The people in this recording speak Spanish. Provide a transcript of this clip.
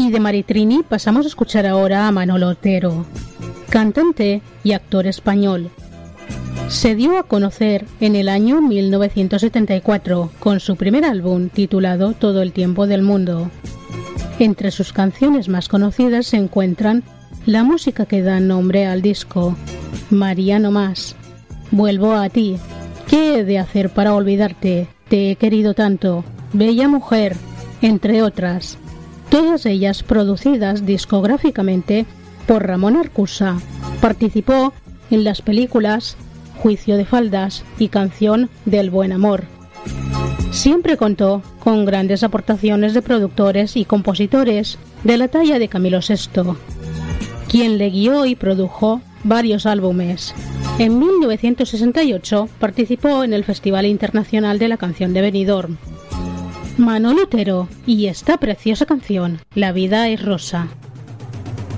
Y de Maritrini pasamos a escuchar ahora a Manolo Otero, cantante y actor español. Se dio a conocer en el año 1974 con su primer álbum titulado Todo el tiempo del mundo. Entre sus canciones más conocidas se encuentran la música que da nombre al disco, María no más, Vuelvo a ti, ¿Qué he de hacer para olvidarte?, Te he querido tanto, Bella mujer, entre otras. Todas ellas producidas discográficamente por Ramón Arcusa. Participó en las películas Juicio de faldas y Canción del buen amor. Siempre contó con grandes aportaciones de productores y compositores de la talla de Camilo VI, quien le guió y produjo varios álbumes. En 1968 participó en el Festival Internacional de la Canción de Benidorm. Manolo Otero y esta preciosa canción, La vida es rosa.